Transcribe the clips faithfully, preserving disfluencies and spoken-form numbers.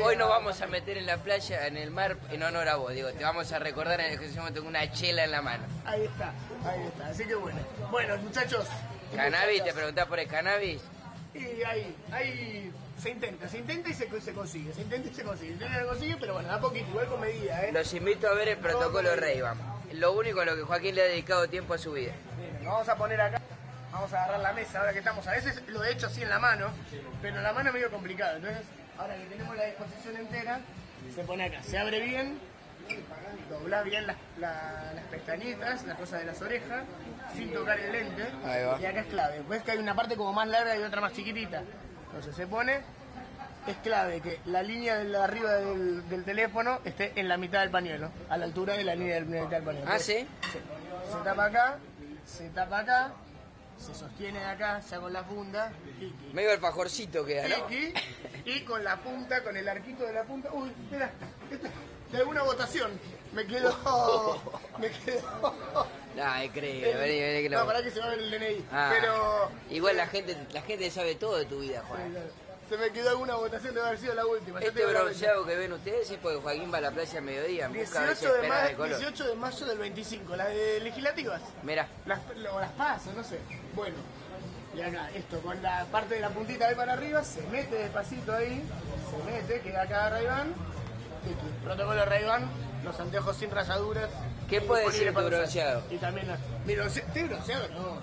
hoy nos vamos a meter en la playa, en el mar, en honor a vos, digo, te vamos a recordar en el que tengo una chela en la mano. Ahí está, ahí está, así que bueno. Bueno, muchachos. ¿Cannabis? ¿Te preguntás por el cannabis? Y ahí, ahí se intenta, se intenta y se, se consigue, se intenta y se consigue, se intenta y se consigue, pero bueno, da poquito, igual con medida, ¿eh? Los invito a ver el protocolo Ray-Ban, lo único a lo que Joaquín le ha dedicado tiempo a su vida. Miren, lo vamos a poner acá, vamos a agarrar la mesa ahora que estamos, a veces lo he hecho así en la mano, pero en la mano es medio complicado, entonces ahora que tenemos la disposición entera, se pone acá, se abre bien, dobla bien las, la, las pestañitas, las cosas de las orejas, sin tocar el lente, y acá es clave, ves que hay una parte como más larga y otra más chiquitita, entonces se pone, es clave que la línea de la arriba del, del teléfono esté en la mitad del pañuelo, a la altura de la línea de la mitad del pañuelo. ¿Ah, sí? Se, se tapa acá, se tapa acá, se sostiene de acá ya con la punta, y, medio alfajorcito queda, ¿no? y, y con la punta, con el arquito de la punta, uy, mira, esto, de alguna votación, me quedó, me quedó. No, es creíble, vení, vení que lo... No, para que se va a ver el D N I, ah, pero... Igual la gente, la gente sabe todo de tu vida, Juan. Se me quedó alguna votación, debe haber sido la última. Este bronceado que ven ustedes es porque Joaquín va a la playa a mediodía, busca a veces dieciocho, de espera ma- de color. dieciocho de mayo del veinticinco, las de legislativas. Mirá. Las, o las paso, no sé. Bueno, y acá, esto con la parte de la puntita ahí para arriba, se mete despacito ahí, se mete, queda acá Ray-Ban. Protocolo Ray-Ban, los anteojos sin rayaduras. ¿Qué puede decir tu bronceado? Y también las... Mi bronce... ¿Estoy bronceado? No.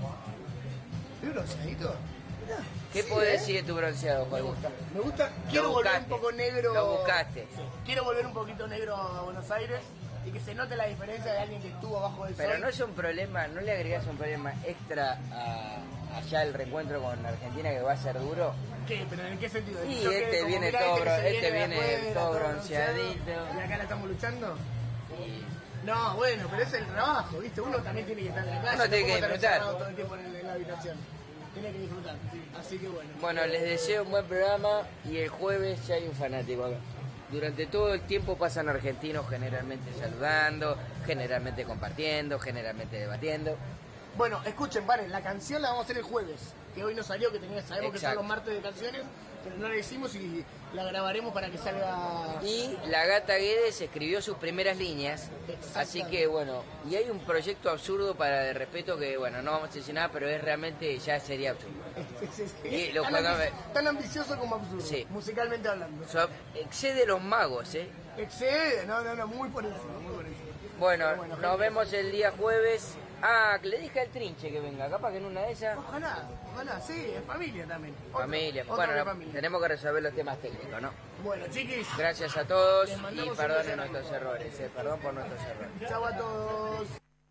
¿Estoy bronceadito? ¿Qué sí, puede ¿eh? decir de tu bronceado, Juan? Me gusta, me gusta. Quiero volver un poco negro. Lo buscaste. Sí, quiero volver un poquito negro a Buenos Aires y que se note la diferencia de alguien que estuvo abajo del sol. Pero no es un problema, no le agregás un problema extra a allá el reencuentro con Argentina que va a ser duro. ¿Qué? ¿Pero en qué sentido? Y Yo este que, como, viene mirá, todo, este, que se este viene, viene de afuera, todo bronceado, bronceadito. ¿Y acá la estamos luchando? Y... No, bueno, pero es el trabajo, ¿viste? Uno también tiene que estar en la calle. Uno tiene no que puede estar disfrutar. encerrado todo el tiempo en, en la habitación. Tiene que disfrutar. Así que bueno. Bueno, les deseo un buen programa y el jueves ya hay un fanático acá. Durante todo el tiempo pasan argentinos generalmente saludando, generalmente compartiendo, generalmente debatiendo. Bueno, escuchen, paren, la canción la vamos a hacer el jueves, que hoy no salió, que tenía, sabemos Exacto. que son los martes de canciones, pero no la hicimos y la grabaremos para que salga... Y la Gata Guedes escribió sus primeras líneas, así que bueno, y hay un proyecto absurdo para de respeto que bueno, no vamos a decir nada, pero es realmente ya sería absurdo. Sí, sí, sí. Y lo tan, cuando... ambi tan ambicioso como absurdo, sí. Musicalmente hablando. So, excede los magos, ¿eh? Excede, no, no, no, muy por encima, muy por encima. Bueno, bueno nos vemos el día jueves. Ah, que le dije al Trinche que venga, capaz que en una de ellas... Ojalá, ojalá, sí, es familia también. Familia, otro, bueno, otro no, familia. tenemos que resolver los temas técnicos, ¿no? Bueno, chiquis. Gracias a todos y perdonen nuestros amigo. errores, eh, perdón por nuestros errores. Chau a todos.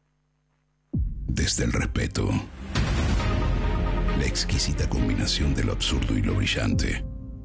Desde el respeto, la exquisita combinación de lo absurdo y lo brillante.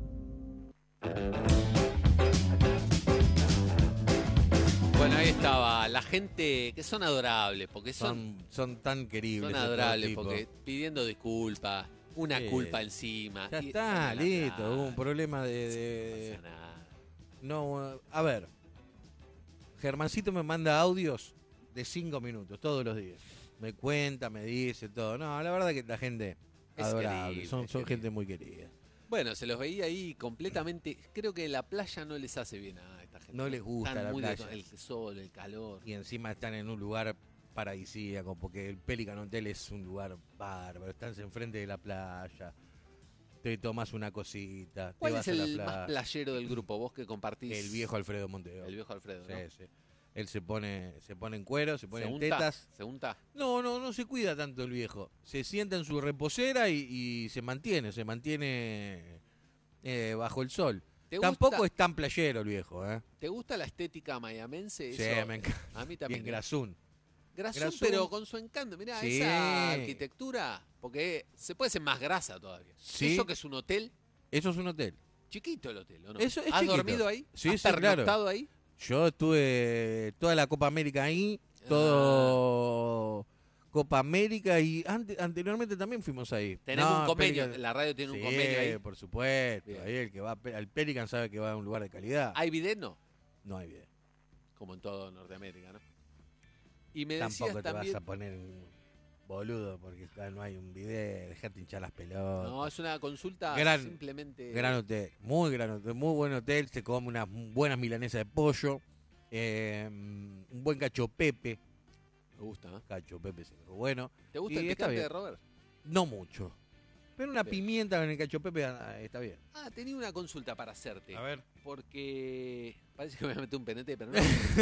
Bueno, ahí estaba, la gente que son adorables, porque son, son, son tan queribles. Son adorables, porque pidiendo disculpas, una sí. culpa encima. Ya y, está, no listo, nada. hubo un problema de... de... No pasa nada. No, a ver, Germancito me manda audios de cinco minutos todos los días. Me cuenta, me dice todo. No, la verdad que la gente Es adorable, querible, son, es son querible. gente muy querida. Bueno, se los veía ahí completamente. Creo que la playa no les hace bien a esta gente. No les gusta Están la muy playa. De, el sol, el calor. Y encima están en un lugar paradisíaco, porque el Pelican Hotel es un lugar bárbaro. Estás enfrente de la playa, te tomas una cosita, te ¿Cuál vas es a la el playa. más playero del grupo? Vos que compartís. El viejo Alfredo Monteo. El viejo Alfredo, sí, ¿no? sí. Él se pone, se pone en cuero, se pone ¿Se en unta? tetas. ¿Se unta? No, no, no se cuida tanto el viejo. Se sienta en su reposera y, y se mantiene, se mantiene eh, bajo el sol. Tampoco gusta, es tan playero el viejo, ¿eh? ¿Te gusta la estética mayamense? Sí, Eso, me encanta. A mí también. Bien Grazún. Grazún, Grazún, pero con su encanto. Mirá, sí. esa arquitectura, porque se puede hacer más grasa todavía. Sí. Eso que es un hotel. Eso es un hotel. Chiquito el hotel, ¿o no? Eso es ¿Has chiquito. dormido ahí? Sí, ¿Has sí, pernoctado claro. ahí? Yo estuve toda la Copa América ahí, todo ah. Copa América y ante, anteriormente también fuimos ahí. Tenemos no, un convenio, Pelican, la radio tiene sí, un convenio ahí. por supuesto. Bien. Ahí el que va al Pelican sabe que va a un lugar de calidad. ¿Hay bidet? No. No hay video. Como en todo Norteamérica, ¿no? Y me Tampoco decías te también... vas a poner en, boludo, porque está- no hay un video, dejate hinchar las pelotas. No, es una consulta Gran- simplemente... Gran hotel, muy gran hotel, muy buen hotel, se come unas buenas milanesas de pollo, eh, un buen cacho pepe, Me gusta, ¿eh? cacho pepe es bueno, ¿Te gusta Y el está picante bien. de Robert? no mucho, pero una Bien. pimienta en el cacho pepe ah, está bien. Ah, tenía una consulta para hacerte. A ver. Porque parece que me voy a meter un penete, pero no.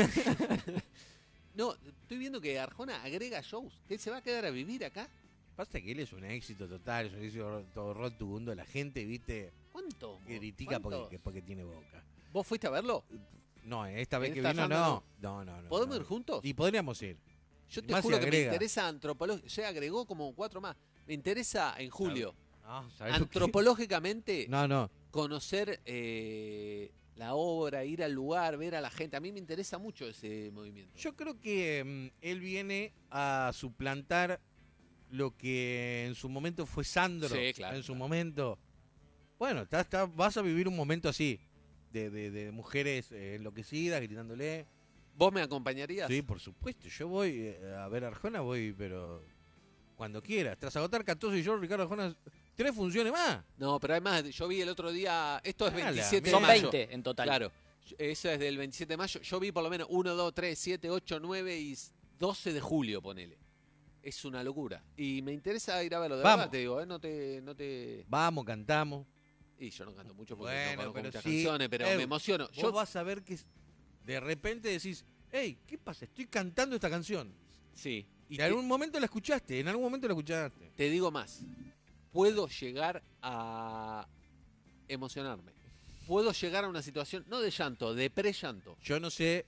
No, estoy viendo que Arjona agrega shows. ¿Que se va a quedar a vivir acá? Pasa que él es un éxito total, es un éxito todo rotundo, la gente, viste, ¿Cuánto? critica ¿Cuánto? porque, porque tiene boca. ¿Vos fuiste a verlo? No, esta vez ¿En que esta vino tanda no. No, no, no. ¿Podemos no. ir juntos? Y podríamos ir. Yo te más juro si que me agrega. interesa antropológica. Se agregó como cuatro más. Me interesa en julio, No, ¿sabés lo que- antropológicamente, No, no. conocer eh, la obra, ir al lugar, ver a la gente. A mí me interesa mucho ese movimiento. Yo creo que mm, él viene a suplantar lo que en su momento fue Sandro. Sí, claro, En su claro. momento. Bueno, está, está, vas a vivir un momento así. De, de, de mujeres eh, enloquecidas, gritándole. ¿Vos me acompañarías? Sí, por supuesto. Yo voy eh, a ver a Arjona, voy, pero cuando quieras. Tras agotar catorce y yo, Ricardo Arjona, tres funciones más. No, pero además, yo vi el otro día. Esto es Ah, la veintisiete de Son mayo. veinte en total. Claro, eso es del veintisiete de mayo. Yo vi por lo menos uno, dos, tres, siete, ocho, nueve y doce de julio, ponele. Es una locura. Y me interesa ir a verlo. De Vamos. verdad te digo, ¿eh? No te, no te... Vamos, cantamos. Y yo no canto mucho porque Bueno, no conozco pero muchas sí. canciones, pero Eh, me emociono. Vos Yo, vas a ver que de repente decís, hey, ¿qué pasa? Estoy cantando esta canción. sí. Y Y en te, algún momento la escuchaste, en algún momento la escuchaste. te digo más. Puedo llegar a emocionarme. Puedo llegar a una situación, no de llanto, de pre-llanto. Yo no sé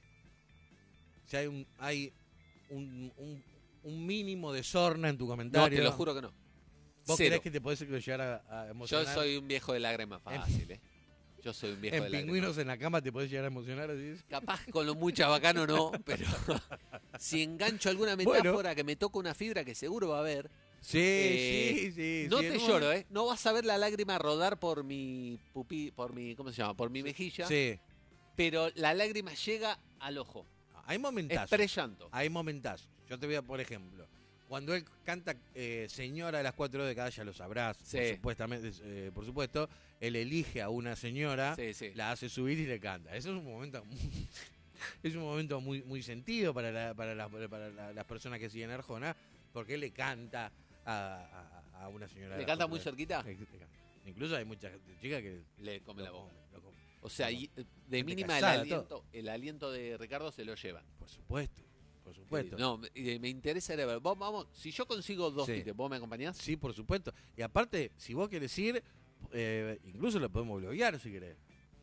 si hay un, hay un, un, un mínimo de sorna en tu No, comentario. te lo juro que no. ¿Vos Cero. creés que te podés llegar a, a Yo emocionar? soy un viejo de lágrimas fácil, ¿eh? Yo soy un viejo En de lágrimas. Pingüinos en la cama te podés llegar a emocionar. Decís. Capaz con lo muy chabacano no, pero si engancho alguna Bueno. metáfora que me toca una fibra que seguro va a haber, Sí, Eh, sí, sí. no sí, te en un lloro, ¿eh? No vas a ver la lágrima rodar por mi pupí, por mi, ¿cómo se llama? Por mi mejilla, Sí. pero la lágrima llega al ojo. Hay Es momentazos. pre-llanto. Hay momentazos. Yo te voy a, por ejemplo, cuando él canta eh, Señora de las cuatro décadas, ya lo sabrás, Sí. por, supuestamente, eh, por supuesto, él elige a una señora, Sí, sí. la hace subir y le canta. Eso es un momento muy, es un momento muy, muy sentido para, la- para, la- para la- las personas que siguen a Arjona, porque él le canta a, a- a una señora. de ¿Le las canta cuatro muy décadas. cerquita? Le- le canta. Incluso hay muchas chicas que Le come la lo boca. comen, lo comen. O sea, y, eh, de Gente mínima el casada, aliento, el aliento de Ricardo se lo llevan. Por supuesto, por supuesto. No, me, y me interesa ir a ver. Vos, vamos, si yo consigo dos Sí. tickets, ¿vos me acompañás? Sí, por supuesto. Y aparte, si vos querés ir, eh, incluso lo podemos bloguear si querés.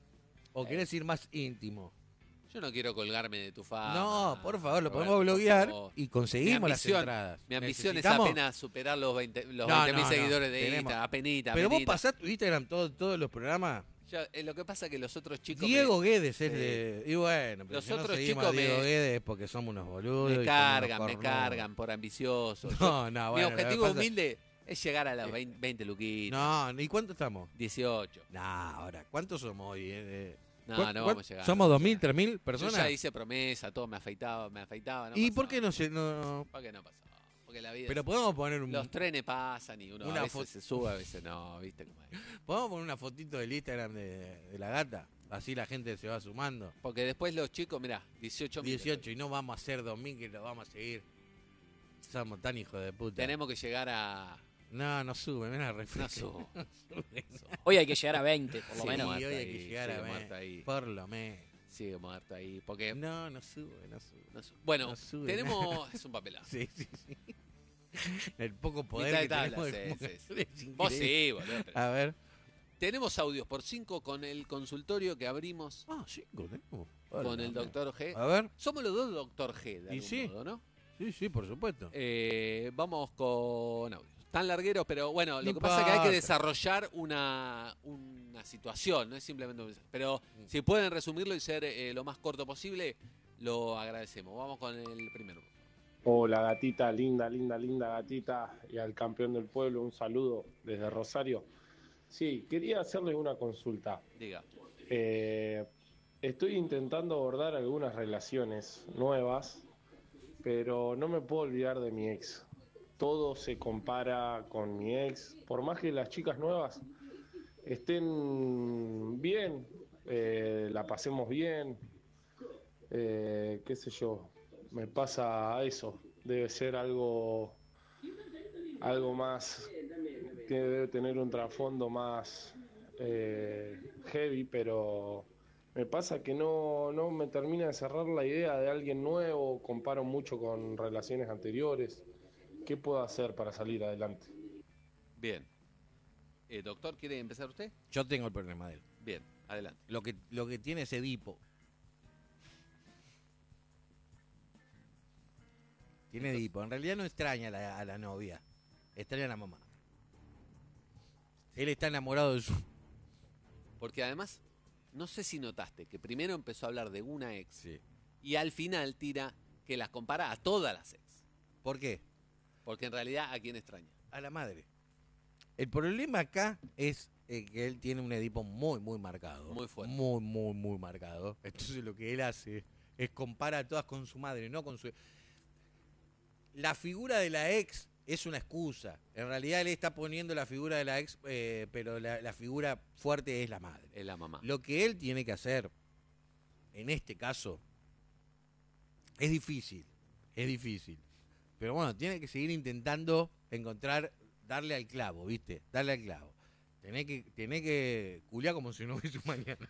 O Eh. querés ir más íntimo. Yo no quiero colgarme de tu fama. no, por favor, lo Roberto, podemos por bloguear favor. y conseguimos Mi las ambición- entradas. Mi ambición es Necesitamos- apenas superar los veinte los No, veinte mil no, no, seguidores de tenemos- Instagram, apenita, Pero vos apenita. pasás tu Instagram todo- todos los programas. Ya, eh, lo que pasa es que los otros chicos Diego Guedes es Sí. de... Y bueno, pero Los si no otros seguimos chicos a Diego me- Guedes es porque somos unos boludos. me, y me somos unos cargan, me cornudos. cargan por ambicioso. Yo- No, no, bueno. mi lo que objetivo pasa- humilde es llegar a las veinte, veinte luquitas, No, ¿y cuánto estamos? dieciocho. Nah, ahora, ¿cuántos somos hoy? eh? Eh, No, ¿cuán- no cuán- vamos a llegar. ¿Somos no dos vamos a mil, llegar. tres mil Yo personas? ya hice promesa, todo me afeitaba, me afeitaba. No ¿Y pasaba. por qué no se.? No, ¿Por qué no pasó? Porque la vida pero es- podemos poner un, los trenes pasan y uno una a veces fo- se sube, a veces no, ¿viste cómo es? podemos poner una fotito del Instagram de, de la gata, así la gente se va sumando. Porque después los chicos, mirá, dieciocho mil. dieciocho y no vamos a hacer dos mil que lo vamos a seguir. Somos tan hijos de puta. Tenemos que llegar a... No, no sube, mira No refresco. subo. Hoy hay que llegar a veinte, por lo Sí, menos. Y muerto hoy hay ahí, que llegar sigue a muerto ver, ahí. por lo menos. Sigue muerto ahí. Porque... No, no sube, no sube. no su- bueno, no sube tenemos... Es un papelazo. Sí, sí, sí. El poco poder Mitad que de tabla, tenemos. sí, es sí, como- es Vos increíble. sí, boludo. pero- A ver. Tenemos audios por cinco con el consultorio que abrimos Ah, cinco tenemos. con Hola, el man. doctor G. A ver. Somos los dos doctor G, de Y algún sí. modo, ¿no? Sí, sí, por supuesto. Eh, vamos con audios. Tan largueros, pero bueno, lo No que pasa es que hay que importa. desarrollar una, una situación, no es simplemente un mensaje. Pero Mm. si pueden resumirlo y ser eh, lo más corto posible, lo agradecemos. Vamos con el primero. Hola gatita, linda, linda, linda gatita, y al campeón del pueblo un saludo desde Rosario. Sí, quería hacerles una consulta. Diga. Eh, estoy intentando abordar algunas relaciones nuevas, pero no me puedo olvidar de mi ex. todo se compara con mi ex. Por más que las chicas nuevas estén bien, eh, la pasemos bien, eh, qué sé yo, me pasa eso. Debe ser algo, algo más, que debe tener un trasfondo más eh, heavy, pero me pasa que no, no me termina de cerrar la idea de alguien nuevo, comparo mucho con relaciones anteriores. ¿Qué puedo hacer para salir adelante? Bien. Eh, doctor, ¿quiere empezar usted? Yo tengo el problema de él. Bien, adelante. Lo que, lo que tiene es Edipo. Tiene Edipo. En realidad no extraña a la, a la novia. Extraña a la mamá. Él está enamorado de su... Porque además, no sé si notaste que primero empezó a hablar de una ex Sí. y al final tira que las compara a todas las ex. ¿Por qué? Porque en realidad, ¿a quién extraña? A la madre. El problema acá es eh, que él tiene un Edipo muy, muy marcado. Muy fuerte. Muy, muy, muy marcado. Entonces lo que él hace es compara a todas con su madre, no con su... La figura de la ex es una excusa. En realidad él está poniendo la figura de la ex, eh, pero la, la figura fuerte es la madre. Es la mamá. Lo que él tiene que hacer, en este caso, es difícil. Es difícil. Pero bueno, tiene que seguir intentando encontrar, darle al clavo, ¿viste? Darle al clavo. Tenés que, tenés que culiar como si no hubiese un mañana.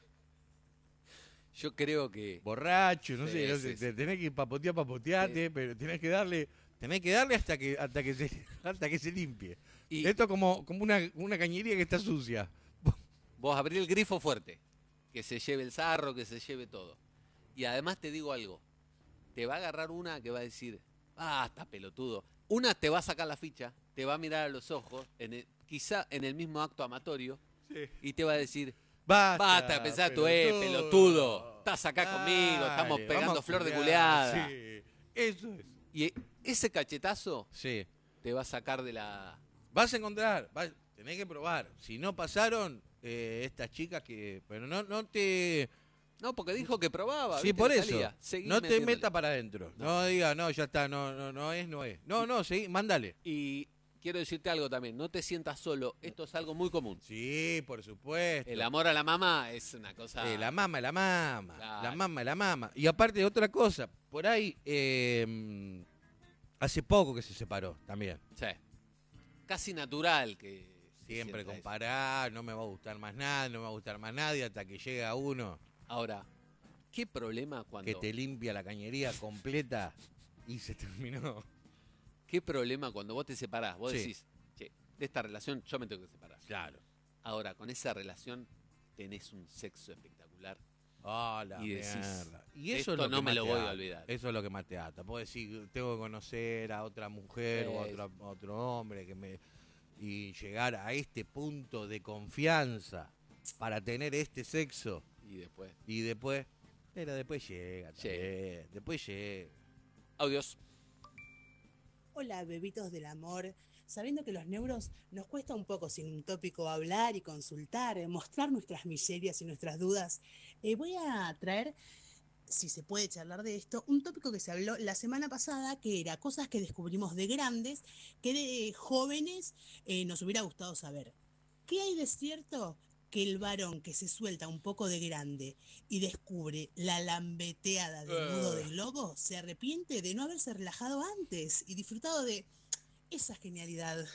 Yo creo que... Borracho, no Sí, sé, no sí, sé. sí. te- Tenés que papotear, papotearte, pero tenés que darle, tenés que darle hasta que, hasta que se, hasta que se limpie. Y Esto es como, como una, una cañería que está sucia. vos abrí el grifo fuerte. Que se lleve el sarro, que se lleve todo. Y además te digo algo. Te va a agarrar una que va a decir, ah, está pelotudo. Una te va a sacar la ficha, te va a mirar a los ojos, en el- quizá en el mismo acto amatorio, y te va a decir, Basta, basta de pensar tú, eh, pelotudo. Estás acá conmigo, estamos Dale, pegando vamos a flor de culiar, culeada. Sí, eso es. Y ese cachetazo Sí. te va a sacar de la... Vas a encontrar, vas- tenés que probar. Si no pasaron, eh, estas chicas que... Pero no, no te... No, porque dijo que probaba. Sí, ¿viste? por Le eso. salía. Seguí No te metiéndole. metas para adentro. No. diga, no, ya está, no, no, no es, no es. No, no, seguí, mándale. Y quiero decirte algo también, no te sientas solo, esto es algo muy común. Sí, por supuesto. El amor a la mamá es una cosa... Eh, la mama, la mama. Claro. La mama, la mama. Y aparte, otra cosa. Por ahí, eh, hace poco que se separó también. Sí. Casi natural que... se Siempre sienta eso. comparar, no me va a gustar más nada, no me va a gustar más nadie, hasta que llega uno Ahora, ¿qué problema cuando... que te limpia la cañería completa y se terminó. ¿Qué problema cuando vos te separás? Vos Sí. decís, che, de esta relación yo me tengo que separar. Claro. Ahora, con esa relación tenés un sexo espectacular. Ah, la Y decís, mierda. Y eso esto es lo no que me más lo te voy a ata. olvidar. Eso es lo que más te ata. Puedo decir, tengo que conocer a otra mujer o a Sí. otro, a otro hombre que me y llegar a este punto de confianza para tener este sexo Y después... y después, pero después llega, Llega. también, después llega. Audios. Hola, bebitos del amor. Sabiendo que los neuros nos cuesta un poco sin un tópico hablar y consultar, eh, mostrar nuestras miserias y nuestras dudas, eh, voy a traer, si se puede charlar de esto, un tópico que se habló la semana pasada, que era cosas que descubrimos de grandes, que de jóvenes eh, nos hubiera gustado saber. ¿Qué hay de cierto? Que el varón que se suelta un poco de grande y descubre la lambeteada del nudo de globo se arrepiente de no haberse relajado antes y disfrutado de esa genialidad.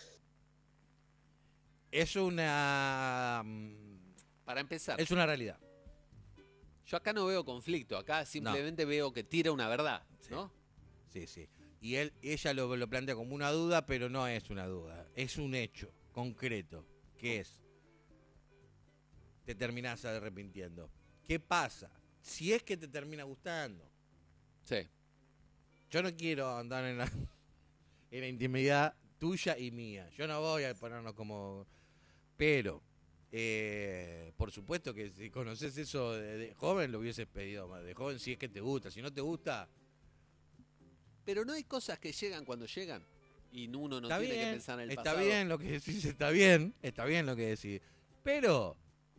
Es una mm, Para empezar, es una realidad. yo acá no veo conflicto, acá simplemente veo que tira una verdad, ¿no? Sí, sí. Y él, ella lo, lo plantea como una duda, pero no es una duda. Es un hecho concreto. ¿Qué es? Te terminás arrepintiendo. ¿Qué pasa? Si es que te termina gustando. Sí. Yo no quiero andar en la, en la intimidad tuya y mía. Yo no voy a ponernos como... Pero, eh, por supuesto que si conoces eso de, de joven, lo hubieses pedido más. De joven, si es que te gusta. Si no te gusta... Pero no hay cosas que llegan cuando llegan y uno no está tiene bien, que pensar en el está pasado. bien lo que decís, está bien, está bien lo que decís. Pero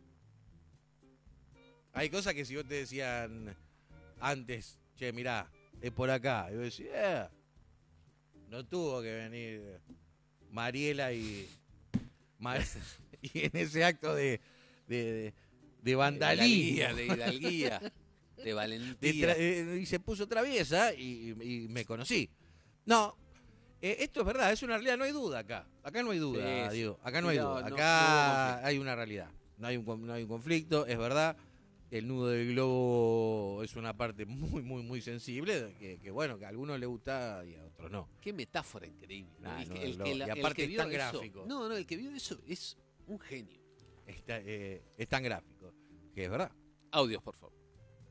hay cosas que si vos te decían antes, che, mirá, es por acá, y vos decís, eh, No tuvo que venir Mariela y, Mar- y en ese acto de, de, de, de vandalismo. De hidalguía, de De valentía. tra- eh, y se puso traviesa y, y me conocí. No, eh, esto es verdad, es una realidad, no hay duda acá. Acá no hay duda, Sí, sí. Diego. Acá no hay No, duda. no- no hubo Acá conflicto. hay una realidad. No hay un, con- no hay un conflicto, es verdad. El nudo del globo es una parte muy, muy, muy sensible, que, que bueno, que a algunos les gusta y a otros no. Qué metáfora increíble. ¿no? Nah, El no, que- el no, que y la- el aparte que es vio tan eso- gráfico. No, no, el que vio eso es un genio. Está, eh, es tan gráfico, que es verdad. Audios, por favor.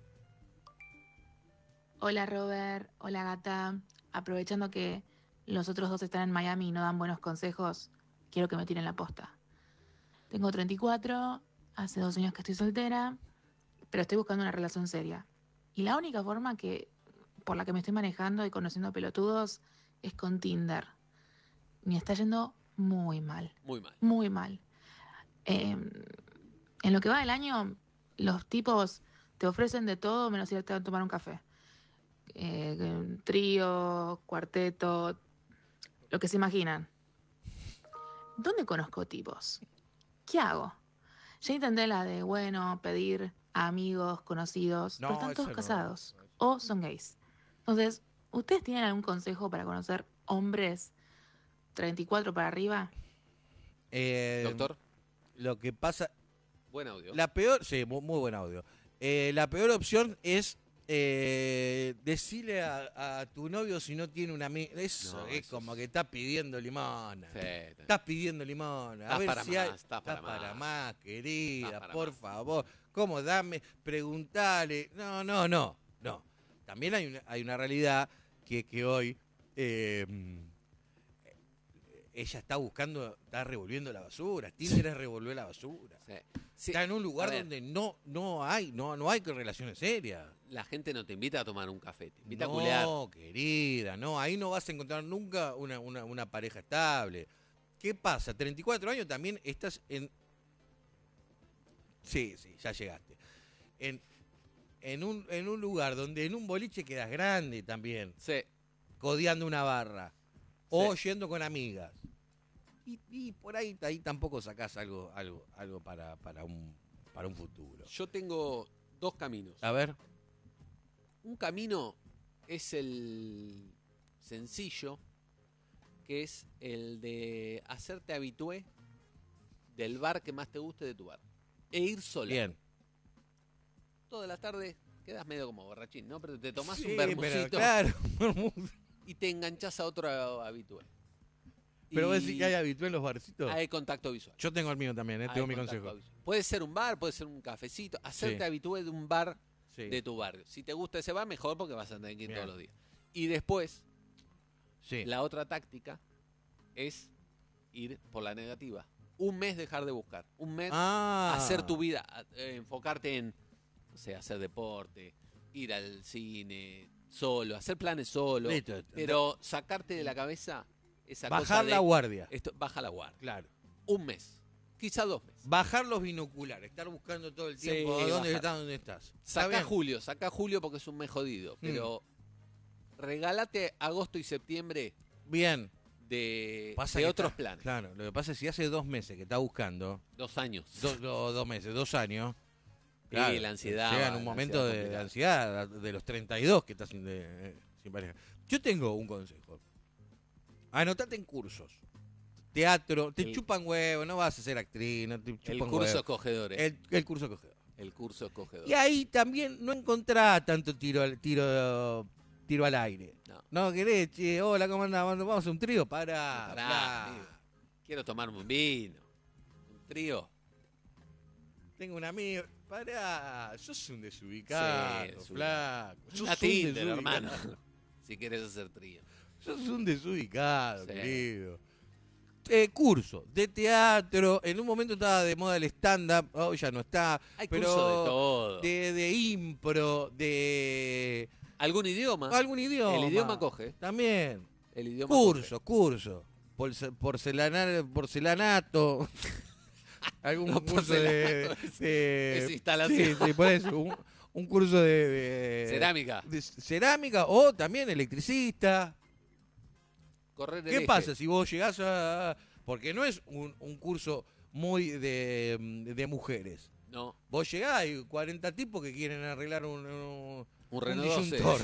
Hola Robert, hola Gata. Aprovechando que los otros dos están en Miami y no dan buenos consejos, quiero que me tiren la posta. Tengo treinta y cuatro, hace dos años que estoy soltera, pero estoy buscando una relación seria. Y la única forma que, por la que me estoy manejando y conociendo pelotudos es con Tinder. Me está yendo muy mal, Muy mal. muy mal. Eh, en lo que va del año, los tipos te ofrecen de todo menos irte a tomar un café. Eh, trío, cuarteto, lo que se imaginan. ¿Dónde conozco tipos? ¿Qué hago? Ya intenté la de, bueno, pedir a amigos, conocidos, No, pero están eso todos no. casados o son gays. Entonces, ¿ustedes tienen algún consejo para conocer hombres treinta y cuatro para arriba? Eh, Doctor, Lo que pasa, buen audio. la peor, sí, muy, muy buen audio. Eh, la peor opción es eh, decirle a, a tu novio si no tiene una amiga. Eso No, es eso como es- que estás pidiendo limón. Sí, Estás pidiendo limón. A Estás ver para si más, hay. estás para para más. más, querida, Estás para por más. favor. ¿Cómo? Dame, preguntale. No, no, no, no. También hay una, hay una realidad que, que hoy eh, ella está buscando, está revolviendo la basura. Tinder es revolver la basura. sí. Sí, Está en un lugar a ver, donde no, no hay, no, no hay relaciones serias. la gente no te invita a tomar un café, te invita a culear. No, querida, no, ahí no vas a encontrar nunca una, una, una pareja estable. ¿Qué pasa? treinta y cuatro años también estás en... Sí, sí, ya llegaste. En, en, un, en un lugar donde en un boliche quedas grande también, Sí, codeando una barra, o yendo con amigas. Y, y por ahí, ahí tampoco sacás algo, algo, algo para, para, un, para un futuro. yo tengo dos caminos. A ver. Un camino es el sencillo, que es el de hacerte habitué del bar que más te guste de tu bar. E ir sola. Bien. Toda la tarde quedas medio como borrachín, ¿no? Pero te tomás Sí, un pero bermucito claro. y te enganchás a otro habitué. Pero vos Y decís que hay habitué en los barcitos. hay contacto visual. Yo tengo el mío también, eh, Hay tengo mi contacto consejo. visual. Puede ser un bar, puede ser un cafecito. Hacerte Sí. habitué de un bar Sí. de tu barrio. Si te gusta ese bar, mejor porque vas a tener que ir Bien. todos los días. Y después, Sí. la otra táctica es ir por la negativa. Un mes dejar de buscar. Un mes Ah. hacer tu vida, a- eh, enfocarte en, no sé, hacer deporte, ir al cine solo, hacer planes solo. Listo. Pero sacarte de la cabeza esa cosa Bajar de la guardia. esto, baja la guardia. Claro. Un mes, quizá dos meses. Bajar los binoculares, estar buscando todo el Sí, tiempo dónde bajar. estás, dónde estás. Está Saca bien. julio, saca julio porque es un mes jodido, pero regálate agosto y septiembre Bien. de, Pasa de que otros está- planes. Claro, lo que pasa es que si hace dos meses que está buscando, Dos años. do- do- dos meses, dos años. Sí, la ansiedad, Llega en un la momento ansiedad de complicada. ansiedad, de los treinta y dos que estás sin, de- sin pareja. Yo tengo un consejo. Anotate en cursos. Teatro, te El- chupan huevo, no vas a ser actriz, no te chupan El curso huevo. cogedores. El, el curso cogedor. El curso cogedor. Y ahí también no encontrás tanto tiro al, tiro, tiro al aire. No. No querés, che, hola, ¿cómo andás? Vamos a hacer un trío, para. Pará, amigo. Quiero tomarme un vino. Un trío. Tengo un amigo, pará, sos un desubicado, Sí, desubicado. flaco. Sos Una un Tinder, desubicado. hermano. Si quieres hacer trío. Sos un desubicado, Sí. querido. Eh, curso de teatro, en un momento estaba de moda el stand-up, hoy ya no está. Hay pero curso de todo. De, de impro, de ¿Algún idioma? algún idioma. El idioma coge. También. El idioma Curso, curso. Porce- porcelana- porcelanato. Algún No, curso de, porcelanato es- de- es instalación. Sí, sí, por eso. Un, un curso de, de- coge. Cerámica. de cerámica o también electricista. correr el ¿Qué eje. pasa si vos llegás a... Porque no es un, un curso muy de, de mujeres. No. Vos llegás y cuarenta tipos que quieren arreglar un, un, Un Renault doce. disyuntor.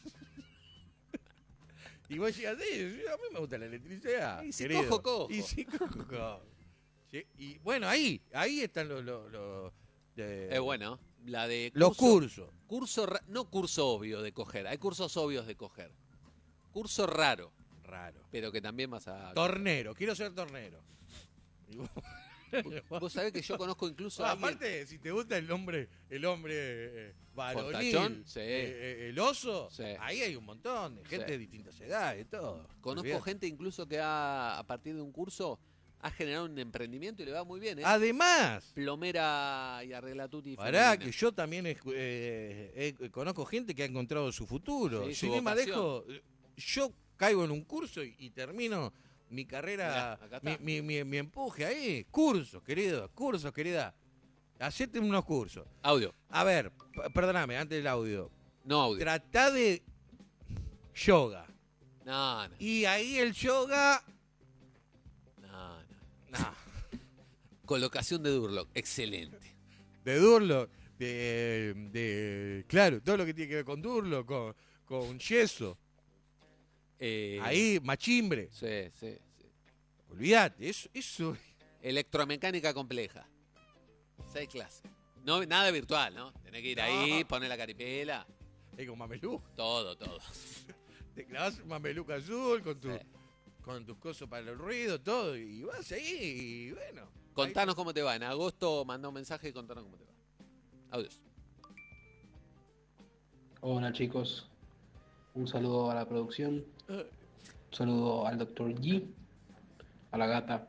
Y vos llegás así, a mí me gusta la electricidad. Y si querido. cojo, cojo. Y si cojo, cojo. Sí, y bueno, ahí, ahí están los... los, los de- Es bueno. La de Los cursos. Curso, ra- no curso obvio de coger. Hay cursos obvios de coger. Curso raro. Raro. Pero que también vas a... Tornero, quiero ser tornero. Y vos- Vos sabés que yo conozco incluso Ah, a alguien... aparte, si te gusta el hombre, el hombre eh, varonil, Fortachón, sí. eh, eh, el oso, Sí. ahí hay un montón de gente Sí. de distintas edades, todo. Conozco Olvidate. gente incluso que ha, a partir de un curso ha generado un emprendimiento y le va muy bien, ¿eh? Además, Plomera y arregla tutti. pará, femenina. que yo también eh, eh, eh, conozco gente que ha encontrado su futuro. Sí, Sin su ir más vocación. lejos, eh, yo caigo en un curso y, y termino mi carrera, Mirá, acá mi, está. mi, mi- mi empuje ahí. Cursos, querido, cursos, querida. Hacete unos cursos. Audio. A ver, p- perdóname, antes del audio. No audio. Tratá de yoga. No, no, Y ahí el yoga. no, no. No. Colocación de Durlock. Excelente. De Durlo. De, de. Claro, todo lo que tiene que ver con Durlo, con, con yeso. Eh, Ahí, machimbre. Sí, sí, sí. Olvídate, eso. eso Electromecánica compleja. Seis clases. No, nada virtual, ¿no? Tenés que ir No. ahí, poner la caripela. es con mameluco. Todo, todo. Te clavas un mameluco azul con tu. Sí. Con tus cosas para el ruido, todo. Y vas ahí, y bueno. Contanos cómo te va. En agosto mandá un mensaje y contanos cómo te va. Audios. Hola chicos, un saludo a la producción, un saludo al doctor G, a la gata.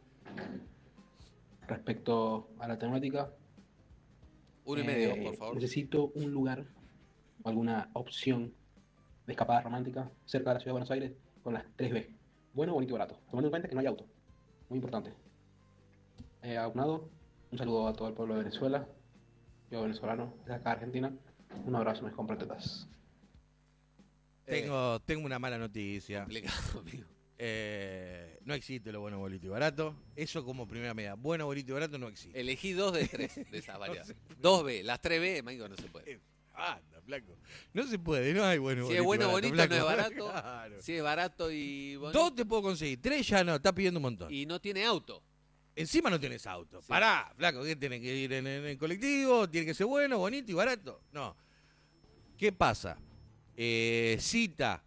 Respecto a la temática, Uno y eh, medio, por favor. necesito un lugar o alguna opción de escapada romántica cerca de la ciudad de Buenos Aires con las tres B. Bueno, bonito y barato, tomando en cuenta que no hay auto. Muy importante. Eh, aunado, un saludo a todo el pueblo de Venezuela. Yo venezolano, desde acá Argentina. Un abrazo, mis compratetas. Tengo, tengo una mala noticia. Complicado, amigo. Eh, no existe lo bueno, bonito y barato. Eso como primera medida. Bueno, bonito y barato no existe. Elegí dos de tres de esas variables. Dos B. Las tres B, Maico, no se puede. Anda, flaco. No se puede, no hay bueno, Si bonito. es bueno, y barato, bonito, flaco. no es barato. Claro. Si es barato y bonito. Dos te puedo conseguir, tres ya no, está pidiendo un montón. Y no tiene auto. Encima no tienes auto. Sí. Pará, flaco, ¿qué tenés que ir en, en el colectivo? ¿Tiene que ser bueno, bonito y barato? No. ¿Qué pasa? Eh, cita,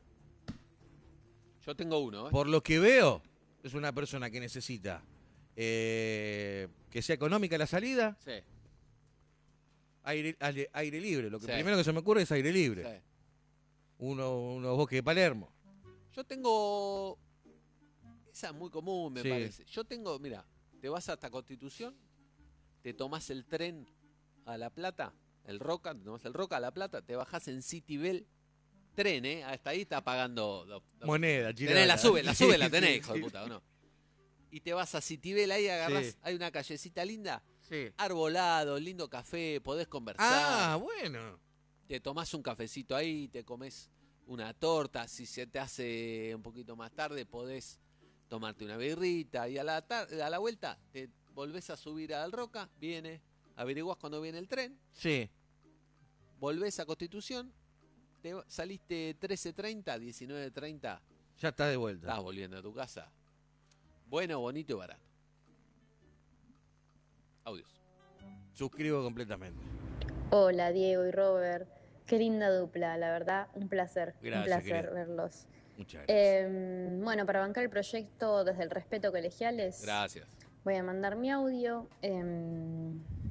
Yo tengo uno, ¿eh? por lo que veo, es una persona que necesita eh, que sea económica la salida, Sí, aire, aire, aire libre. Lo que Sí. primero que se me ocurre es aire libre. sí. Uno, unos bosques de Palermo. Yo tengo... Esa es muy común, me Sí. parece. Yo tengo, mira, te vas hasta Constitución, te tomás el tren a La Plata, el Roca, te tomás el Roca a La Plata, te bajás en City Bell, tren, ¿eh? Hasta ahí está pagando... do- do- Moneda, chilena. Tenés la sube, la Sí, sube la tenés, sí, hijo sí. de puta, ¿o no? Y te vas a City Bell, ahí agarrás, Sí. hay una callecita linda, Sí. arbolado, lindo café, podés conversar. Ah, bueno. Te tomás un cafecito ahí, te comes una torta, si se te hace un poquito más tarde podés tomarte una birrita y a la, tar- a la vuelta te volvés a subir al Roca, viene, averiguás cuando viene el tren, Sí. volvés a Constitución, te va- saliste trece treinta, diecinueve treinta, Ya está de vuelta. estás volviendo a tu casa. Bueno, bonito y barato. Audios. Suscribo completamente. Hola Diego y Robert, qué linda dupla, la verdad, un placer, Gracias, un placer querida. verlos. Muchas gracias. Eh, bueno, para bancar el proyecto desde el respeto colegiales, Gracias. voy a mandar mi audio. Eh,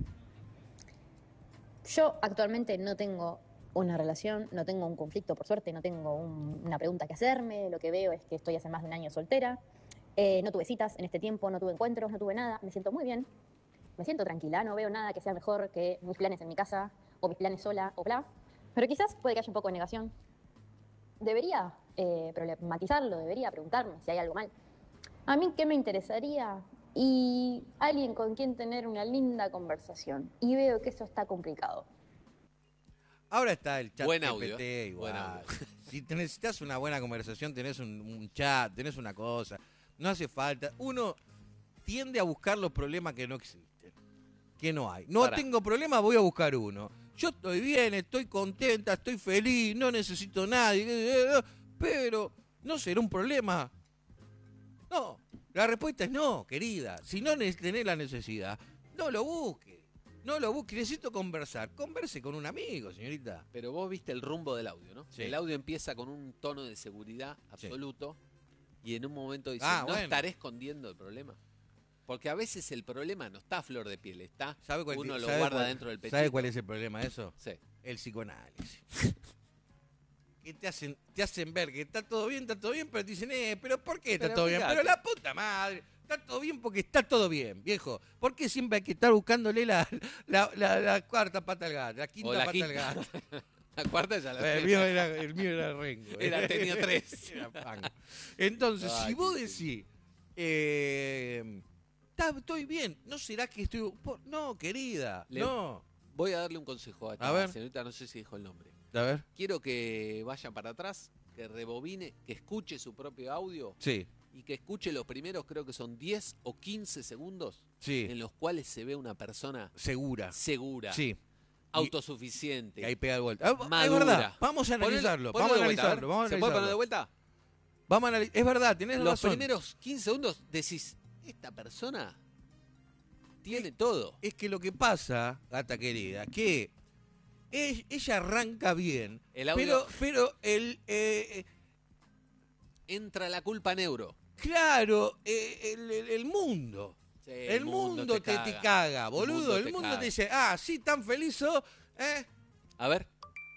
yo actualmente no tengo una relación, no tengo un conflicto, por suerte, no tengo un- una pregunta que hacerme, lo que veo es que estoy hace más de un año soltera, eh, no tuve citas en este tiempo, no tuve encuentros, no tuve nada, me siento muy bien, me siento tranquila, no veo nada que sea mejor que mis planes en mi casa, o mis planes sola, o bla, pero quizás puede que haya un poco de negación. Debería eh, problematizarlo, debería preguntarme si hay algo mal. A mí, ¿qué me interesaría? Y alguien con quien tener una linda conversación. Y veo que eso está complicado. Ahora está el chat Buen G P T audio, ¿eh? igual. Buen audio. Si te necesitas una buena conversación, tenés un, un chat, tenés una cosa. No hace falta. Uno tiende a buscar los problemas que no existen, que no hay. No Pará. tengo problema, voy a buscar uno. Yo estoy bien, estoy contenta, estoy feliz, no necesito a nadie, pero no será un problema. No, la respuesta es no, querida. Si no ne- tenés la necesidad, no lo busque. No lo busque, necesito conversar. Converse con un amigo, señorita. Pero vos viste el rumbo del audio, ¿no? Sí. El audio empieza con un tono de seguridad absoluto y en un momento dice, Ah, ¿no bueno. estaré escondiendo el problema? Porque a veces el problema no está a flor de piel, está, ¿Sabe cuál, uno lo sabe guarda cuál- dentro del pechito. ¿Sabe cuál es el problema de eso? Sí. El psicoanálisis. Que te hacen, te hacen ver que está todo bien, está todo bien, pero te dicen, eh, pero ¿por qué está Pero todo bien? fíjate. Pero la puta madre, está todo bien porque está todo bien, viejo. ¿Por qué siempre hay que estar buscándole la, la, la, la cuarta pata al gato, la quinta O la pata quinta. al gato? La cuarta ya la El mío era, el mío era Rengo. Era- tenía tres. Era Pango. Entonces, Ay, si vos qué decís, eh, "Ta- estoy bien, ¿no será que estoy...? por-?" No, querida, Le- no. Voy a darle un consejo a esta A ver. señorita, no sé si dijo el nombre. A ver. Quiero que vaya para atrás, que rebobine, que escuche su propio audio Sí, y que escuche los primeros, creo que son diez o quince segundos sí, en los cuales se ve una persona segura. segura, Sí. autosuficiente, Y ahí pega de vuelta. Ah, madura. es verdad, vamos a Ponelo- analizarlo. ponelo Vamos a de vuelta, a ver. analizarlo. Vamos a ¿Se puede poner de analizarlo. vuelta? Vamos a anali- es verdad, tenés Los razón. primeros quince segundos decís, esta persona tiene todo. Es que lo que pasa, gata querida, que es- ella arranca bien, El audio- pero, pero el, eh, Entra la culpa neuro. claro, eh, el, el- el mundo, Sí, el, mundo, te, te caga, caga. boludo, el te mundo caga. te dice, ah, sí, tan feliz sos, ¿eh? A ver,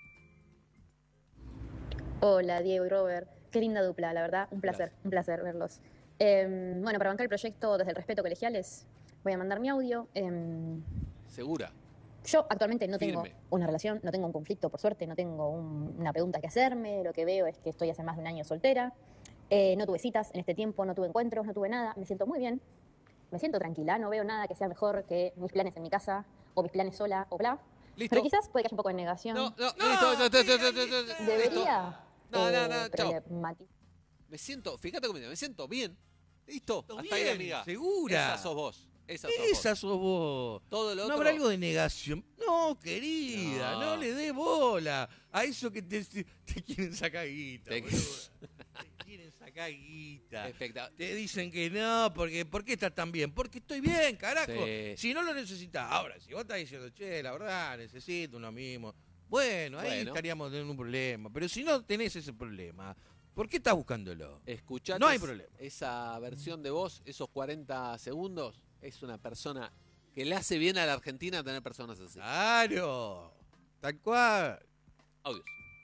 Hola, Diego y Robert. Qué linda dupla, la verdad. Un placer, un placer verlos. Eh, bueno, para bancar el proyecto desde el respeto colegiales, voy a mandar mi audio. Eh, segura. yo actualmente no tengo Firme. una relación, no tengo un conflicto, por suerte, no tengo un- una pregunta que hacerme. Lo que veo es que estoy hace más de un año soltera. Eh, no tuve citas en este tiempo, no tuve encuentros, no tuve nada. Me siento muy bien. Me siento tranquila, no veo nada que sea mejor que mis planes en mi casa o mis planes sola o bla. Listo. Pero quizás puede que haya un poco de negación. No, no, listo, no, no, no, no, no, no, listo. Debería. No, no, eh, no, chao. problemati- Me siento, fíjate cómo me siento bien. Listo, Todo hasta ahí, bien, amiga. segura. Esa sos vos. Esa sos Esa vos. sos vos. Todo lo ¿No otro. habrá algo de negación? No, querida, no, No. le dé bola a eso que te, te quieren sacar guita, Te- boluda. Te quieren sacar guita. Espectacular. Te dicen que no, porque ¿por qué estás tan bien? Porque estoy bien, carajo. Sí. Si no lo necesitas. Ahora, si vos estás diciendo, che, la verdad, necesito uno mismo. Bueno, ahí Bueno. estaríamos teniendo un problema. Pero si no tenés ese problema, ¿por qué estás buscándolo? Escuchate No hay es- problema. esa versión de voz, esos cuarenta segundos, es una persona que le hace bien a la Argentina tener personas así. Claro, tal cual. Audios.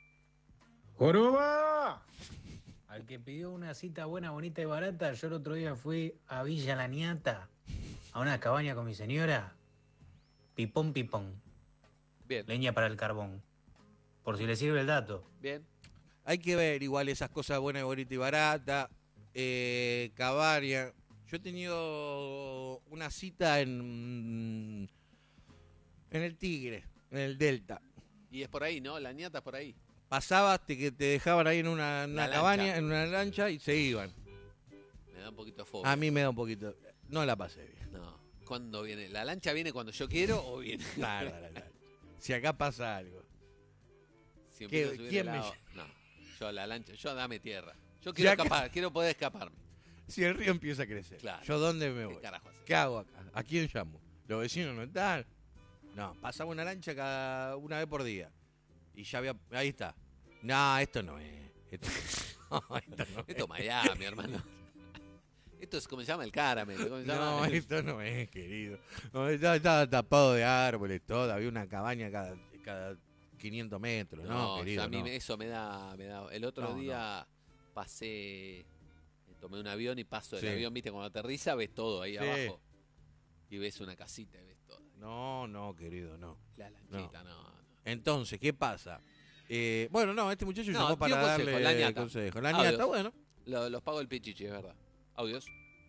¡Joroba! Al que pidió una cita buena, bonita y barata, yo el otro día fui a Villa La Niata, a una cabaña con mi señora. Pipón, pipón. Bien, Leña para el carbón. Por si le sirve el dato. bien. Hay que ver igual esas cosas buenas, bonitas y baratas. Eh, Cabaria. Yo he tenido una cita en, en el Tigre, en el Delta. Y es por ahí, ¿no? La ñata es por ahí. Pasabas, te, que te dejaban ahí en una, en una La cabaña, lancha. en una lancha y se iban. Me da un poquito de fobia. A mí me da un poquito. No la pasé bien. No. ¿Cuándo viene? ¿La lancha viene cuando yo quiero o viene? Nah, nah, nah, nah. Si acá pasa algo. Si ¿Qué- empiezo a subir quién el me lado- No, yo la lancha, yo dame tierra. Yo Si quiero acá- escapar, quiero poder escaparme. Si el río empieza a crecer, Claro. ¿yo dónde me ¿Qué voy? carajo hacer? ¿Qué hago acá? ¿A quién llamo? ¿Los vecinos no están? No, pasaba una lancha cada una vez por día. Y ya había... Ahí está. No, esto no es. Esto, no, esto no Esto es Miami, hermano. Esto es como se llama el caramelo. ¿cómo se llama? No, esto no es, querido. No, estaba, estaba tapado de árboles, todo. Había una cabaña cada, cada quinientos metros. No, No, querido, a mí no. me- eso me da, me da. El otro No, día pasé, tomé un avión y paso del Sí. avión, viste, cuando aterriza ves todo ahí Sí. abajo. Y ves una casita y ves todo. No, no, querido, no. La lanchita, no. no. Entonces, ¿qué pasa? Eh, bueno, no, este muchacho No, llamó dio para consejo, darle la ñata. consejo. La Audios. ñata, bueno. Lo- los pago el pichichi, es verdad. Audios.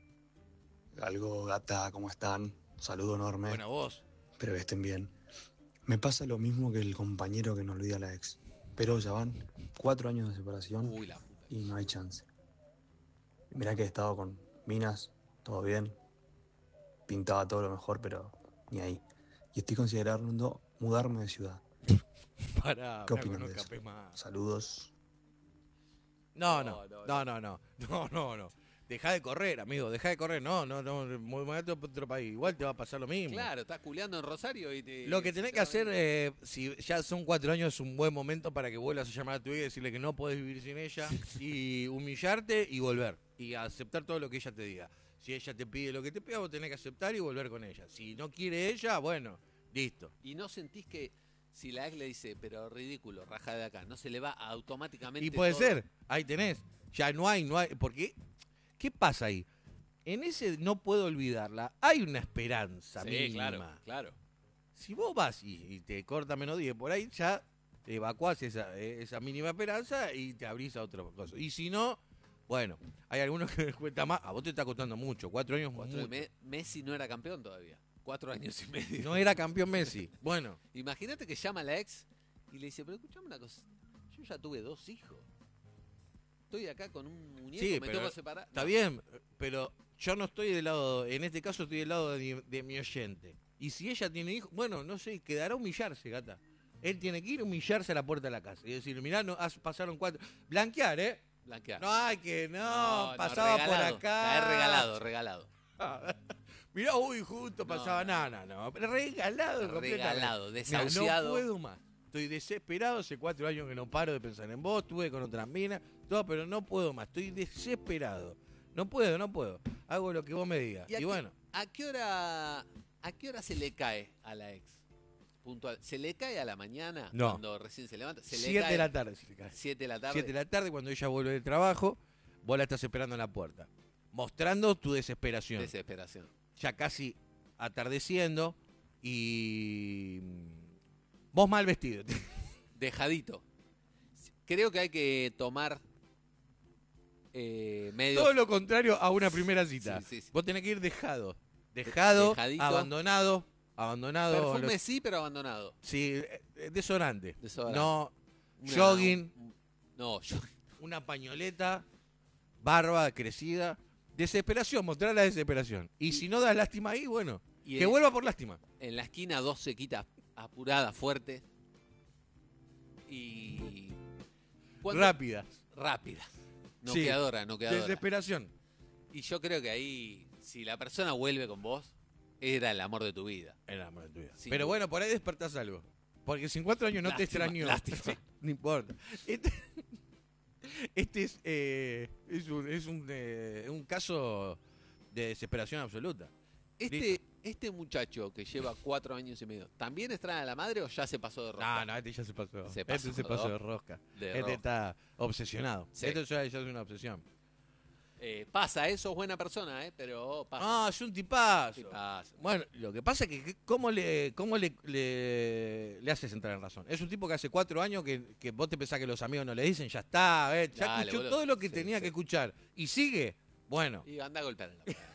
Algo, gata, ¿cómo están? Saludo enorme. Buena voz. Espero que estén bien. Me pasa lo mismo que el compañero que no olvida a la ex. Pero ya van cuatro años de separación Uy, la puta. y no hay chance. Mirá que he estado con minas, todo bien, pintaba todo lo mejor, pero ni ahí. Y estoy considerando mudarme de ciudad. Pará, ¿Qué flaco, opinan no de eso? escapes más. Saludos. No, no, no, no, no, no, no, no, no. Deja de correr, amigo, deja de correr. No, no, no, movete a otro país. Igual te va a pasar lo mismo. Claro, estás culeando en Rosario y te... Lo que tenés que hacer, eh, si ya son cuatro años, es un buen momento para que vuelvas a llamar a tu hija y decirle que no podés vivir sin ella y humillarte y volver y aceptar todo lo que ella te diga. Si ella te pide lo que te pida, vos tenés que aceptar y volver con ella. Si no quiere ella, bueno, listo. Y no sentís que si la ex le dice, pero ridículo, raja de acá, no se le va automáticamente Y puede todo? ser, ahí tenés. Ya no hay, no hay. Porque, ¿qué pasa ahí? En ese no puedo olvidarla, hay una esperanza Sí, mínima. claro, claro. Si vos vas y, y te corta menos diez por ahí, ya te evacuás esa, eh, esa mínima esperanza y te abrís a otra cosa. Y si no, bueno, hay algunos que les cuesta más. A vos te está costando mucho, cuatro años Cuatro- mucho. Me- Messi no era campeón todavía. Cuatro años y medio. No era campeón Messi. Bueno, Imagínate que llama a la ex y le dice, pero escuchame una cosa, yo ya tuve dos hijos. Estoy acá con un muñeco, sí, me pero tengo que separar. está No. bien, pero yo no estoy del lado, en este caso estoy del lado de, mi- de mi oyente. Y si ella tiene hijos, bueno, no sé, quedará humillarse, gata. Él tiene que ir a humillarse a la puerta de la casa y decir, mirá, no, has- pasaron cuatro... Blanquear, ¿eh? Blanquear. No hay que, no, No, no, pasaba regalado, por acá. caer regalado, regalado. Mirá, uy, justo pasaba no. nada, no, no, pero regalado, completamente. Regalado, Mirá, desahuciado. no puedo más. Estoy desesperado, hace cuatro años que no paro de pensar en vos, estuve con otras minas, todo, pero no puedo más, estoy desesperado. No puedo, no puedo. Hago lo que vos me digas. ¿Y a, Y, qué, bueno, ¿a qué hora a qué hora se le cae a la ex? Puntual. ¿Se le cae a la mañana No. cuando recién se levanta? ¿Se le siete cae de la tarde. se le cae. siete de la tarde? siete de la tarde, cuando ella vuelve del trabajo, vos la estás esperando en la puerta. Mostrando tu desesperación. Desesperación. Ya casi atardeciendo y vos mal vestido. Dejadito. Creo que hay que tomar eh, medio... Todo lo contrario a una primera cita. Sí, sí, sí. Vos tenés que ir dejado. Dejado, Dejadito. abandonado, abandonado. Perfume lo- sí, pero abandonado. Sí, eh, desodorante. Desodorante. No, Una- jogging, No, yo... una pañoleta, barba crecida. Desesperación, mostrar la desesperación. Y, si no das lástima ahí, bueno, Y que en- vuelva por lástima. En la esquina dos sequitas apuradas, fuertes. Y... ¿Cuándo? Rápidas. Rápidas. No Sí, quedadora, no quedadora. Desesperación. Y yo creo que ahí, si la persona vuelve con vos, era el amor de tu vida. Era el amor de tu vida. Sin Pero duda. bueno, por ahí despertás algo. Porque si en cuatro años no te Lástima, extrañó. lástima. No importa. Este, este es, eh, es, un, es un, eh, un caso de desesperación absoluta. Este, este muchacho que lleva cuatro años y medio, ¿también extraña a la madre o ya se pasó de rosca? No, no, este ya se pasó. Se este pasó, se pasó ¿no? de rosca. De este rosca. está obsesionado. Sí. Esto ya, ya es una obsesión. Eh, pasa, eso es buena persona, ¿eh? Pero pasa. No, es un tipazo. Tipazo. Bueno, lo que pasa es que que- ¿cómo le cómo le, le, le haces entrar en razón? Es un tipo que hace cuatro años que, que vos te pensás que los amigos no le dicen, ya está, eh, ya Dale, escuchó boludo. todo lo que Sí, tenía sí. que escuchar. Y sigue, bueno. Y anda a golpear en la puerta.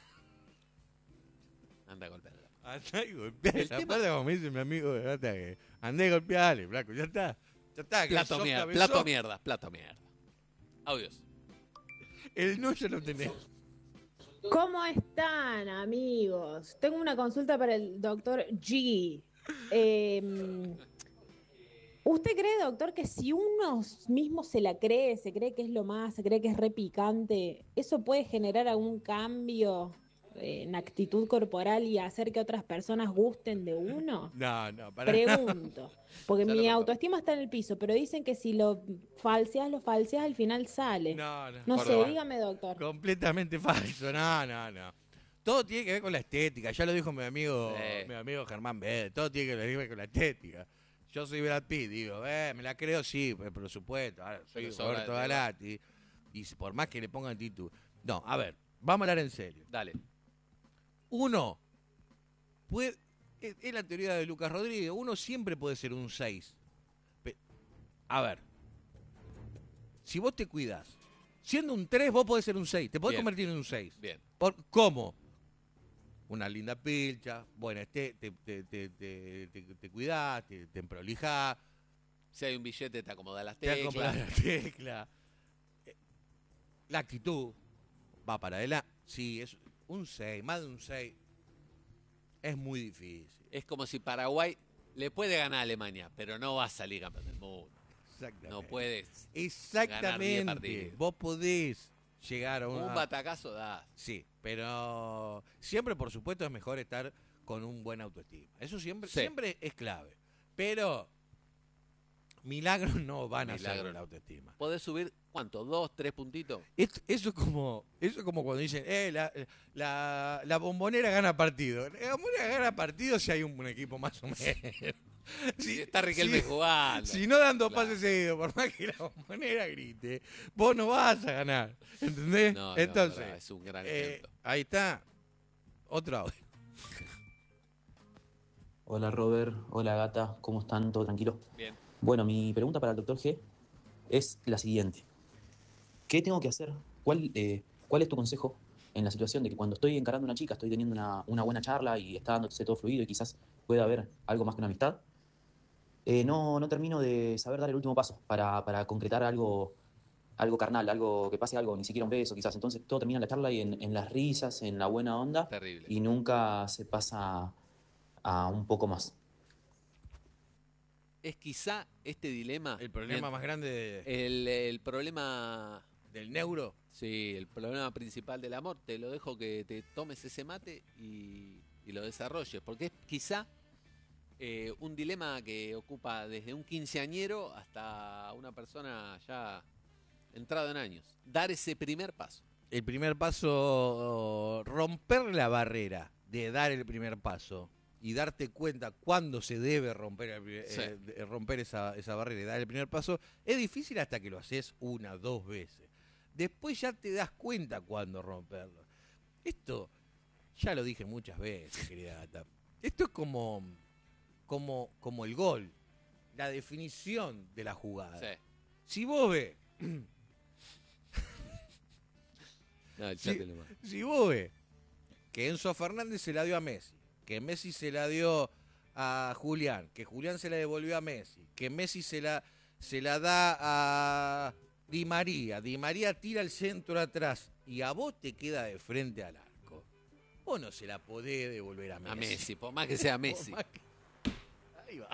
Anda a golpear en la puerta. Andá y golpeale El la tema- puerta, como me dice mi amigo de Gata, que andé y golpeale, flaco, ya está. Ya está, que Plato sos mierda, cabezón. plato mierda, plato mierda. Audios. El no ya lo tenés. ¿Cómo están, amigos? Tengo una consulta para el doctor G. Eh, ¿Usted cree, doctor, que si uno mismo se la cree, se cree que es lo más, se cree que es re picante, eso puede generar algún cambio eh, en actitud corporal y hacer que otras personas gusten de uno? No, no, para nada. Pregunto. Porque Ya mi lo autoestima está en el piso, pero dicen que si lo falseas, lo falseas, al final sale. No, no. No por sé, favor. dígame, doctor. Completamente falso, no, no, no. Todo tiene que ver con la estética, ya lo dijo mi amigo, Sí. mi amigo Germán Bede, todo tiene que ver con la estética. Yo soy Brad Pitt, digo, eh, me la creo, sí, por por supuesto, ahora soy Pero sobra Roberto de- Galati, y si- por más que le pongan título. No, a ver, vamos a hablar en serio. Dale. Uno puede, es, es la teoría de Lucas Rodríguez, uno siempre puede ser un seis. A ver, si vos te cuidás, siendo un tres, vos podés ser un seis, te podés Bien. convertir en un seis. Bien. Por, ¿Cómo? Una linda pilcha, bueno, este, te, te, te, te, te, te cuidás, te, te emprolijás, Si hay un billete, te acomoda las Te teclas. acomoda la tecla. Eh, La actitud va para adelante. Sí, es un seis, más de un seis. Es muy difícil. Es como si Paraguay le puede ganar a Alemania, pero no va a salir campeón del mundo. Exactamente. No puedes ganar diez Exactamente. partidos. Vos podés llegar a una... Un batacazo da. Sí, pero siempre, por supuesto, es mejor estar con un buen autoestima. Eso siempre, Sí. siempre es clave. Pero milagros no van a Milagro ser no. la autoestima. ¿Podés subir cuánto? ¿Dos, tres puntitos? Esto- eso es como eso es como cuando dicen, eh, la, la, la bombonera gana partido. La bombonera gana partido si hay un, un equipo más o menos. Si está Riquelme si- jugando. Si no dan dos Claro. pases seguidos, por más que la bombonera grite, vos no vas a ganar. ¿Entendés? No, no, Entonces, verdad, es un gran eh, ejemplo. ahí está. Otro audio. Hola Robert, hola Gata, ¿cómo están? ¿Todo tranquilo? Bien. Bueno, mi pregunta para el doctor G es la siguiente. ¿Qué tengo que hacer? ¿Cuál, eh, cuál es tu consejo en la situación de que cuando estoy encarando a una chica, estoy teniendo una, una buena charla y está dándose todo fluido y quizás pueda haber algo más que una amistad? Eh, no, no termino de saber dar el último paso para, para concretar algo, algo carnal, algo que pase algo, ni siquiera un beso quizás. Entonces todo termina en la charla y en, en las risas, en la buena onda. Terrible. Y nunca se pasa a un poco más. Es quizá este dilema. El problema más grande de- El, el problema. ¿Del neuro? Sí, el problema principal del amor. Te lo dejo que te tomes ese mate y, y lo desarrolles. Porque es quizá eh, un dilema que ocupa desde un quinceañero hasta una persona ya entrada en años. Dar ese primer paso. El primer paso, romper la barrera de dar el primer paso y darte cuenta cuándo se debe romper, el primer- Sí. eh, de- romper esa, esa barrera y dar el primer paso, es difícil hasta que lo haces una, dos veces. Después ya te das cuenta cuándo romperlo. Esto, ya lo dije muchas veces, querida Gata. Esto es como, como, como el gol, la definición de la jugada. Sí. Si vos ves... No, el Si, chat lo más. si vos ves que Enzo Fernández se la dio a Messi, que Messi se la dio a Julián, que Julián se la devolvió a Messi, que Messi se la, se la da a Di María, Di María tira el centro atrás y a vos te queda de frente al arco, vos no se la podés devolver a Messi. A Messi, por más que sea Messi. Por más que- ahí va.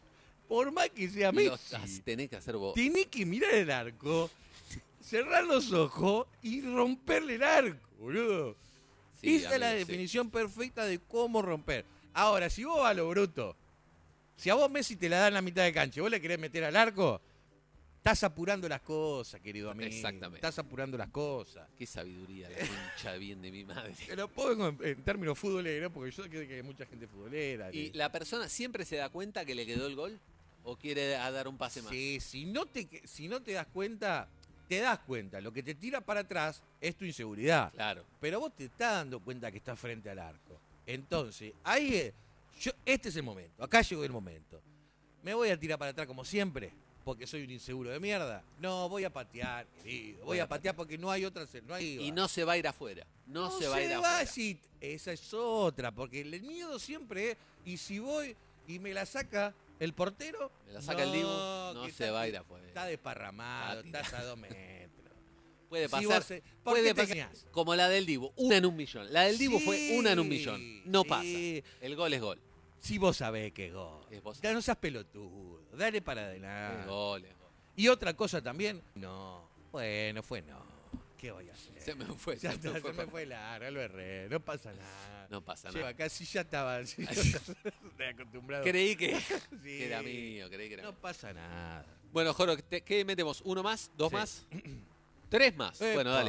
Por más que sea Y lo Messi, tenés que hacer vos. tenés que mirar el arco, cerrar los ojos y romperle el arco, boludo. Sí, Esa es la amigo, sí. definición perfecta de cómo romper. Ahora, si vos vas a lo bruto, si a vos Messi te la dan en la mitad de cancha y vos le querés meter al arco, estás apurando las cosas, querido amigo. Exactamente. Estás apurando las cosas. Qué sabiduría, la concha bien de mi madre. Te lo pongo en, en términos futboleros, porque yo sé que hay mucha gente futbolera. ¿Y que- la persona siempre se da cuenta que le quedó el gol? ¿O quiere a dar un pase más? Sí, si no, te, si no te das cuenta, te das cuenta. Lo que te tira para atrás es tu inseguridad. Claro. Pero vos te estás dando cuenta que estás frente al arco. Entonces, ahí es, yo, este es el momento. Acá llegó el momento. ¿Me voy a tirar para atrás como siempre? Porque soy un inseguro de mierda. No, voy a patear, querido. Voy a patear porque no hay otra... No hay, Y no se va a ir afuera. No, se va a ir va afuera. decir, esa es otra, porque el miedo siempre es, y si voy y me la saca el portero, Me la saca el Dibu, no que se está- va a ir afuera. Está desparramado, Está estás a dos metros. Puede Si pasar. vos se- ¿por puede qué te pasar quedas? como la del Dibu, una en un millón. La del Dibu fue Sí, una en un millón. No sí. pasa. El gol es gol. Si vos sabés que es gol. Es vos Ya no seas pelotudo, dale para adelante. Es gol, es gol. Y otra cosa también, no, bueno, fue no. ¿Qué voy a hacer? Se me fue, Ya se me está, fue. se me fue larga, lo erré, no pasa nada. No pasa Lleva nada. casi ya estaba, sí, yo estaba acostumbrado. Creí que, Sí. que era mío, creí que era No mío. pasa nada. Bueno, Joro, te- ¿qué metemos? ¿Uno más? ¿Dos Sí. más? ¿Tres más? Bueno, Epa. dale.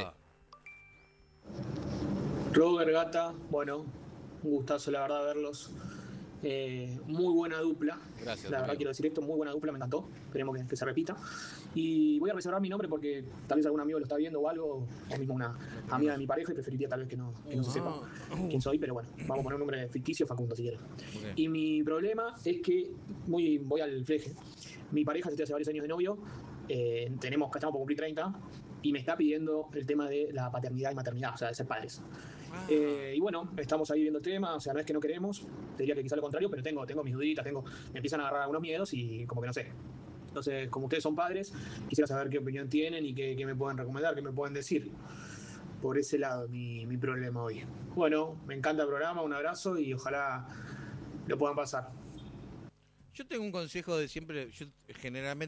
Robert, Gata, bueno, un gustazo la verdad verlos. Eh, muy buena dupla. Gracias, La verdad amigo. quiero decir esto, muy buena dupla, me encantó. Esperemos que, que se repita. Y voy a reservar mi nombre porque tal vez algún amigo lo está viendo o algo, o mismo una amiga de mi pareja y preferiría tal vez que no, que no se sepa quién soy, pero bueno, vamos a poner un nombre ficticio, Facundo, si quieres. Y mi problema es que, muy, voy al fleje, mi pareja se hace varios años de novio, eh, tenemos, estamos por cumplir treinta, y me está pidiendo el tema de la paternidad y maternidad, o sea, de ser padres. Eh, y bueno, estamos ahí viendo el tema, o sea, no es que no queremos, te diría que quizá lo contrario, pero tengo, tengo mis duditas, tengo, me empiezan a agarrar algunos miedos y como que no sé. Entonces, como ustedes son padres, quisiera saber qué opinión tienen y qué, qué me pueden recomendar, qué me pueden decir. Por ese lado, mi, mi problema hoy. Bueno, me encanta el programa, un abrazo y ojalá lo puedan pasar. Yo tengo un consejo de siempre, yo generalmente